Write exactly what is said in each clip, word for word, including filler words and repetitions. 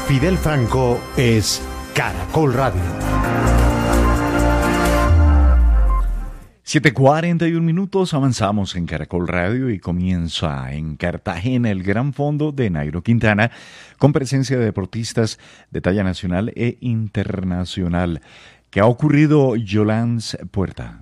Fidel Franco es Caracol Radio. siete cuarenta y uno minutos, avanzamos en Caracol Radio y comienza en Cartagena el Gran Fondo de Nairo Quintana con presencia de deportistas de talla nacional e internacional. ¿Qué ha ocurrido, Yolans Puerta?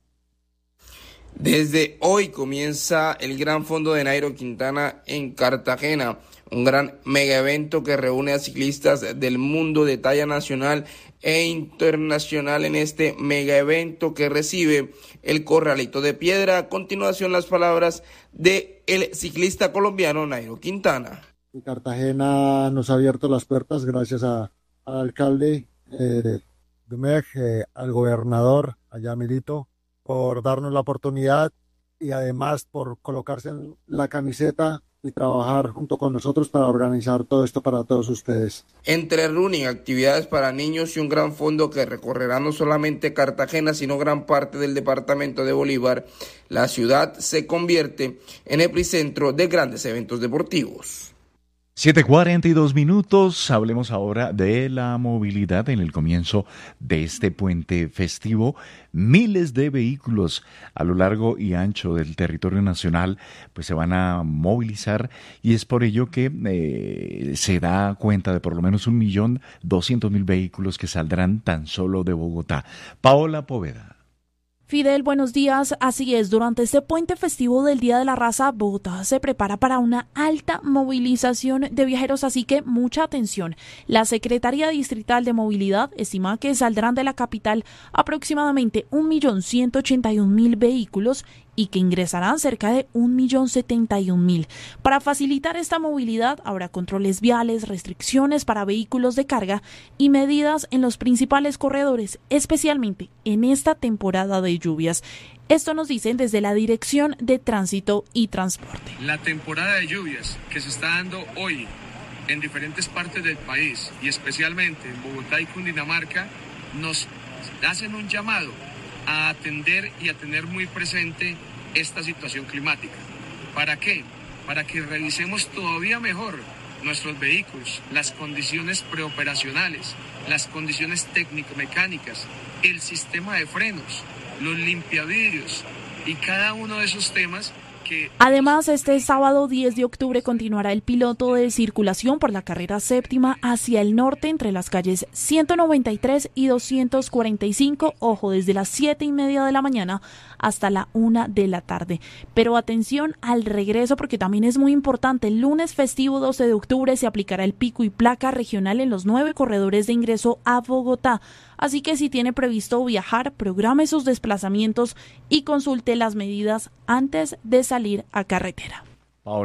Desde hoy comienza el Gran Fondo de Nairo Quintana en Cartagena, un gran mega evento que reúne a ciclistas del mundo de talla nacional e internacional en este mega evento que recibe el Corralito de Piedra. A continuación, las palabras de el ciclista colombiano Nairo Quintana. Cartagena nos ha abierto las puertas gracias a, al alcalde eh, Gmej, eh, al gobernador, allá Milito, por darnos la oportunidad y además por colocarse en la camiseta y trabajar junto con nosotros para organizar todo esto para todos ustedes. Entre running, actividades para niños y un gran fondo que recorrerá no solamente Cartagena, sino gran parte del departamento de Bolívar, la ciudad se convierte en epicentro de grandes eventos deportivos. siete cuarenta y dos minutos, hablemos ahora de la movilidad en el comienzo de este puente festivo. Miles de vehículos a lo largo y ancho del territorio nacional pues se van a movilizar y es por ello que eh, se da cuenta de por lo menos un millón doscientos mil vehículos que saldrán tan solo de Bogotá. Paola Poveda. Fidel, buenos días. Así es, durante este puente festivo del Día de la Raza, Bogotá se prepara para una alta movilización de viajeros, así que mucha atención. La Secretaría Distrital de Movilidad estima que saldrán de la capital aproximadamente un millón ciento ochenta y un mil vehículos y que ingresarán cerca de un millón setenta y un mil. Para facilitar esta movilidad habrá controles viales, restricciones para vehículos de carga y medidas en los principales corredores, especialmente en esta temporada de lluvias. Esto nos dicen desde la Dirección de Tránsito y Transporte. La temporada de lluvias que se está dando hoy en diferentes partes del país y especialmente en Bogotá y Cundinamarca nos hacen un llamado a atender y a tener muy presente esta situación climática. ¿Para qué? Para que revisemos todavía mejor nuestros vehículos, las condiciones preoperacionales, las condiciones técnico-mecánicas, el sistema de frenos, los limpiavidrios y cada uno de esos temas. Que... Además, este sábado diez de octubre continuará el piloto de circulación por la carrera séptima hacia el norte entre las calles ciento noventa y tres y doscientos cuarenta y cinco, ojo, desde las siete y media de la mañana hasta la una de la tarde. Pero atención al regreso porque también es muy importante. El lunes festivo doce de octubre se aplicará el pico y placa regional en los nueve corredores de ingreso a Bogotá. Así que si tiene previsto viajar, programe sus desplazamientos y consulte las medidas antes de salir a carretera.